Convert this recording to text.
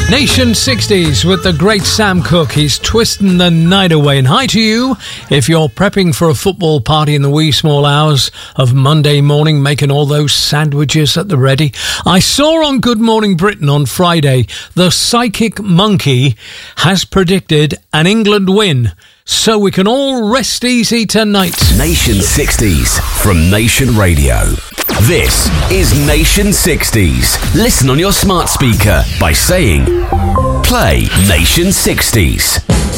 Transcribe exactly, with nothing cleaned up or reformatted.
Nation sixties with the great Sam Cooke. He's twisting the night away. And hi to you if you're prepping for a football party in the wee small hours of Monday morning, making all those sandwiches at the ready. I saw on Good Morning Britain on Friday, the psychic monkey has predicted an England win. So we can all rest easy tonight. Nation sixties from Nation Radio. This is Nation sixties. Listen on your smart speaker by saying, play Nation sixties.